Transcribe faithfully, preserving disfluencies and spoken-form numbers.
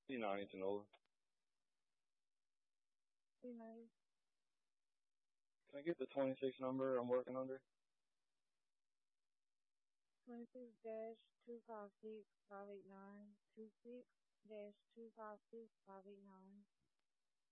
You know, I need to know. You know, Can I get the twenty-six number I'm working under? twenty-six dash two five six five eight nine two six dash two five six five eight nine.